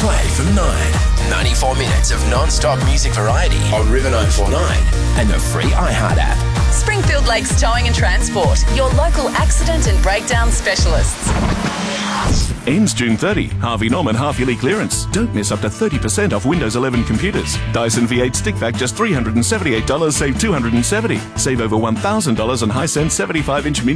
Play from 9. 94 minutes of non-stop music variety on River 949 and the free iHeart app. Springfield Lakes Towing and Transport, your local accident and breakdown specialists. Ends June 30. Harvey Norman half-yearly clearance. Don't miss up to 30% off Windows 11 computers. Dyson V8 stick vac just $378, save $270. Save over $1,000 on Hisense 75-inch mini